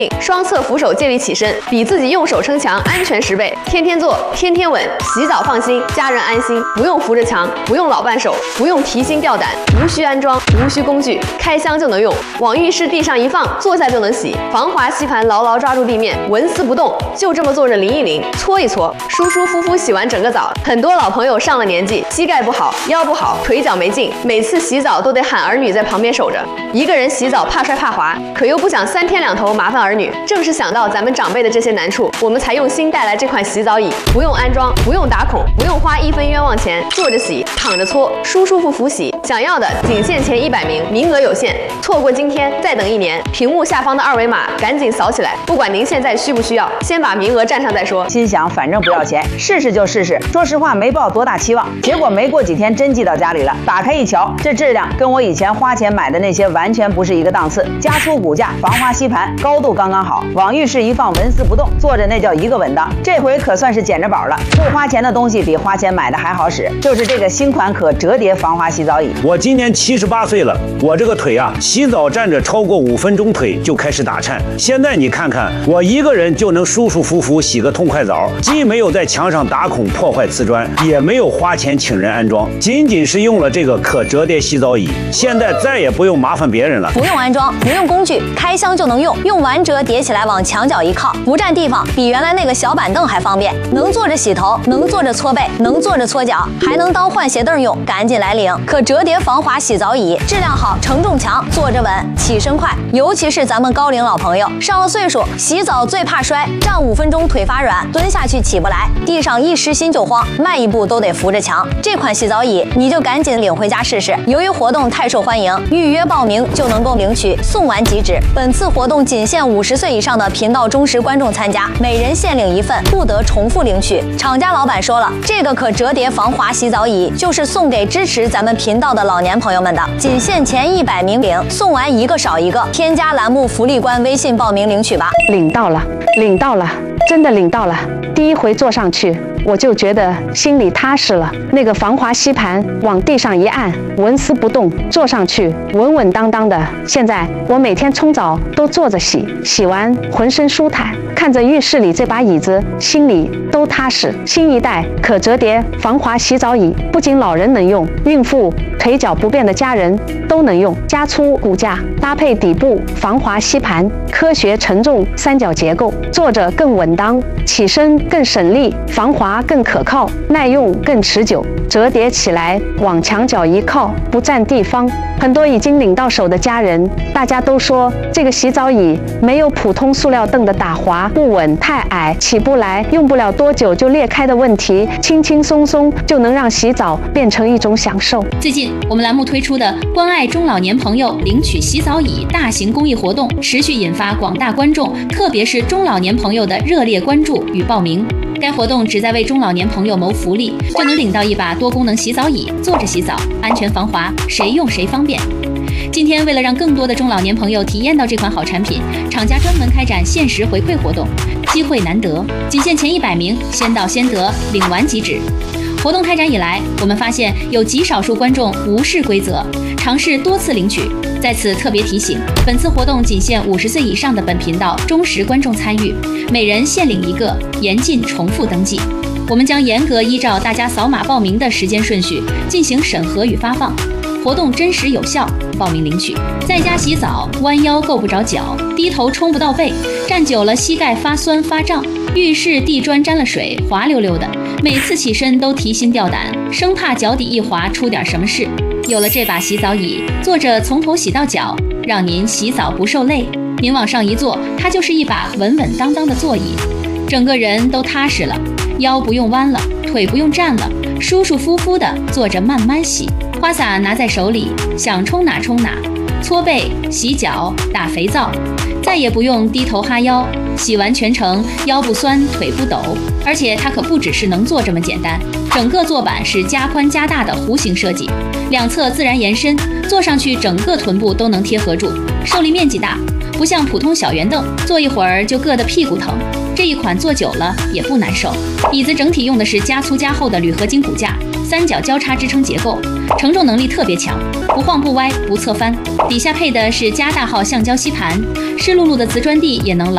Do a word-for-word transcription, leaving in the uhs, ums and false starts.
双侧扶手借力起身，比自己用手撑墙安全十倍。天天坐，天天稳，洗澡放心，家人安心，不用扶着墙，不用老伴手，不用提心吊胆，无需安装，无需工具，开箱就能用。往浴室地上一放，坐下就能洗。防滑吸盘牢牢抓住地面，纹丝不动，就这么坐着淋一淋，搓一搓，舒舒服服洗完整个澡。很多老朋友上了年纪，膝盖不好，腰不好，腿脚没劲，每次洗澡都得喊儿女在旁边守着。一个人洗澡怕摔怕滑，可又不想三天两头麻烦儿女。正是想到咱们长辈的这些难处，我们才用心带来这款洗澡椅，不用安装，不用打孔，不用花一分冤枉钱，坐着洗，躺着搓，舒舒服服洗。想要的仅限前一百名，名额有限，错过今天再等一年。屏幕下方的二维码赶紧扫起来，不管您现在需不需要，先把名额占上再说。 心想反正不要钱，试试就试试。说实话没抱多大期望，结果没过几天真寄到家里了。打开一瞧，这质量跟我以前花钱买的那些完全不是一个档次。加粗骨架，防滑吸盘，高度刚刚好，往浴室一放纹丝不动，坐着那叫一个稳当。这回可算是捡着宝了，不花钱的东西比花钱买的还好使，就是这个新款可折叠防滑洗澡椅。 我今年七十八岁了，我这个腿啊，洗澡站着超过五分钟腿就开始打颤。现在你看看，我一个人就能舒舒服服洗个痛快澡，既没有在墙上打孔破坏瓷砖，也没有花钱请人安装，仅仅是用了这个可折叠洗澡椅，现在再也不用麻烦别人了。 不用安装，不用工具，开箱就能用，用完折叠起来往墙角一靠，不占地方，比原来那个小板凳还方便。能坐着洗头，能坐着搓背，能坐着搓脚，还能当换鞋凳用，赶紧来领！可折叠防滑洗澡椅，质量好，承重强，坐着稳，起身快。尤其是咱们高龄老朋友，上了岁数，洗澡最怕摔，站五分钟腿发软，蹲下去起不来，地上一湿心就慌，迈一步都得扶着墙。这款洗澡椅你就赶紧领回家试试。由于活动太受欢迎，预约报名就能够领取，送完即止。本次活动仅限五十岁以上的频道忠实观众参加，每人限领一份，不得重复领取。厂家老板说了，这个可折叠防滑洗澡椅就是送给支持咱们频道的老年朋友们的，仅限前一百名领，送完一个少一个。添加栏目福利官微信报名领取吧。 领到了，领到了，真的领到了。第一回坐上去，我就觉得心里踏实了。那个防滑吸盘往地上一按，纹丝不动，坐上去稳稳当当的。现在我每天冲澡都坐着洗，洗完浑身舒坦，看着浴室里这把椅子，心里都踏实。新一代可折叠防滑洗澡椅，不仅老人能用，孕妇、腿脚不便的家人都能用。加粗骨架搭配底部防滑吸盘，科学承重三角结构，坐着更稳当，起身更省力，防滑更可靠，耐用更持久。折叠起来往墙角一靠，不占地方。很多已经领到手的家人，大家都说这个洗澡椅没有普通塑料凳的打滑不稳、太矮起不来、用不了多久就裂开的问题，轻轻松松就能让洗澡变成一种享受。 最近我们栏目推出的关爱中老年朋友领取洗澡椅大型公益活动，持续引发广大观众，特别是中老年朋友的热烈关注与报名。该活动旨在为中老年朋友谋福利，就能领到一把多功能洗澡椅，坐着洗澡，安全防滑，谁用谁方便。今天为了让更多的中老年朋友体验到这款好产品，厂家专门开展限时回馈活动，机会难得，仅限前一百名，先到先得，领完即止。活动开展以来，我们发现有极少数观众无视规则，尝试多次领取。在此特别提醒，本次活动仅限五十岁以上的本频道忠实观众参与，每人限领一个，严禁重复登记。我们将严格依照大家扫码报名的时间顺序进行审核与发放，活动真实有效，报名领取。在家洗澡，弯腰够不着脚，低头冲不到背，站久了膝盖发酸发胀，浴室地砖沾了水，滑溜溜的，每次起身都提心吊胆，生怕脚底一滑出点什么事。有了这把洗澡椅，坐着从头洗到脚，让您洗澡不受累。您往上一坐，它就是一把稳稳当当的座椅，整个人都踏实了，腰不用弯了，腿不用站了，舒舒服服的坐着慢慢洗。花洒拿在手里，想冲哪冲哪，搓背、洗脚、打肥皂，再也不用低头哈腰，洗完全程腰不酸腿不抖。而且它可不只是能坐这么简单，整个坐板是加宽加大的弧形设计，两侧自然延伸，坐上去整个臀部都能贴合住，受力面积大，不像普通小圆凳，坐一会儿就硌得屁股疼。这一款坐久了也不难受。椅子整体用的是加粗加厚的铝合金骨架，三角交叉支撑结构，承重能力特别强，不晃不歪不侧翻。底下配的是加大号橡胶吸盘，湿漉漉的瓷砖地也能牢